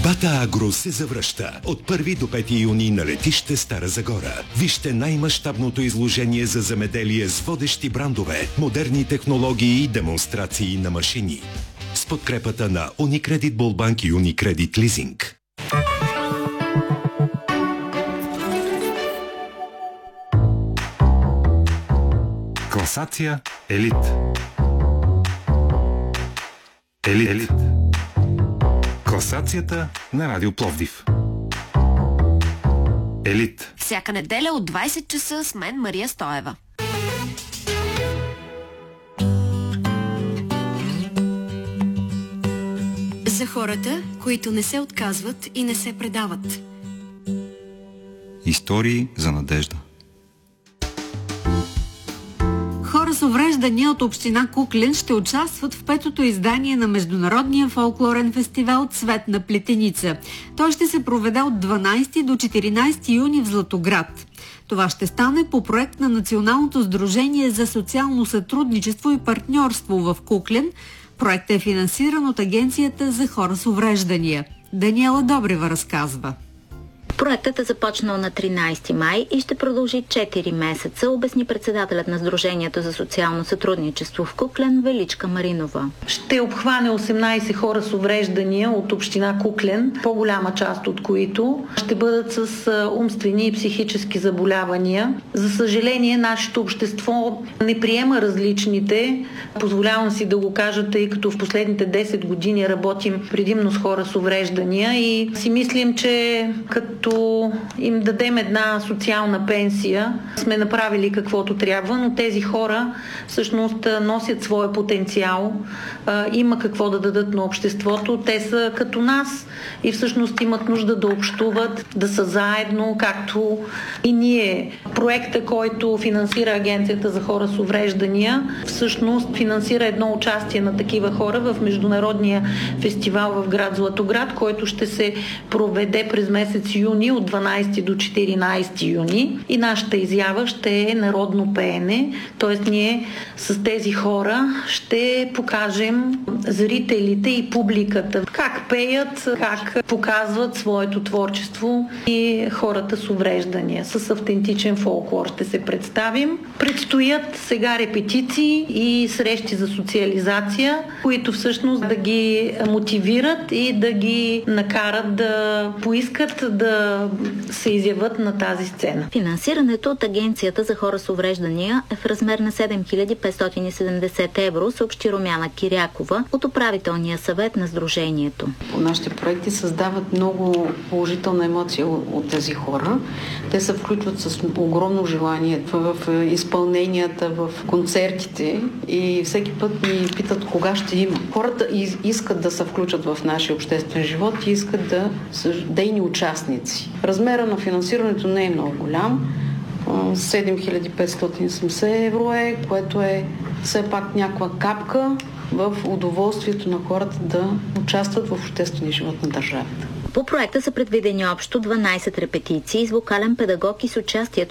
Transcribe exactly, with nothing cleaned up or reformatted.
Бата Агро се завръща от първи до пети юни на летище Стара Загора. Вижте най-мащабното изложение за земеделие с водещи брандове, модерни технологии и демонстрации на машини. С подкрепата на Unicredit Булбанк и Unicredit Leasing. Класация Елит. Елит. Елит. Класацията на Радио Пловдив. Елит. Всяка неделя от двайсет часа с мен Мария Стоева. За хората, които не се отказват и не се предават. Истории за надежда. Хора с увреждания от община Куклен ще участват в петото издание на Международния фолклорен фестивал Цвет на плетеница. Той ще се проведе от дванайсети до четиринайсети юни в Златоград. Това ще стане по проект на Националното сдружение за социално сътрудничество и партньорство в Куклен. Проектът е финансиран от Агенцията за хора с увреждания. Даниела Добрева разказва. Проектът е започнал на тринайсети май и ще продължи четири месеца, обясни председателят на Сдружението за социално сътрудничество в Куклен Величка Маринова. Ще обхване осемнайсет хора с увреждания от община Куклен, по-голяма част от които ще бъдат с умствени и психически заболявания. За съжаление, нашето общество не приема различните. Позволявам си да го кажа, тъй като в последните десет години работим предимно с хора с увреждания и си мислим, че като им дадем една социална пенсия, сме направили каквото трябва, но тези хора всъщност носят своя потенциал, има какво да дадат на обществото. Те са като нас и всъщност имат нужда да общуват, да са заедно, както и ние. Проекта, който финансира Агенцията за хора с увреждания, всъщност финансира едно участие на такива хора в Международния фестивал в град Златоград, който ще се проведе през месец юни от дванайсети до четиринайсети юни и нашата изява ще е народно пеене, т.е. ние с тези хора ще покажем зрителите и публиката как пеят, как показват своето творчество и хората с увреждания. С автентичен фолклор ще се представим. Предстоят сега репетиции и срещи за социализация, които всъщност да ги мотивират и да ги накарат да поискат да се изяват на тази сцена. Финансирането от Агенцията за хора с увреждания е в размер на седем хиляди петстотин и седемдесет евро, съобщи Румяна Кирякова от управителния съвет на Сдружението. Нашите проекти създават много положителна емоция от тези хора. Те се включват с огромно желание в изпълненията, в концертите и всеки път ни питат кога ще има. Хората искат да се включат в нашия обществен живот и искат да са дейни участници. Размера на финансирането не е много голям. седем хиляди петстотин и седемдесет евро е, което е все пак някаква капка в удоволствието на хората да участват в обществения живот на държавата. По проекта са предвидени общо дванайсет репетиции с вокален педагог и с участието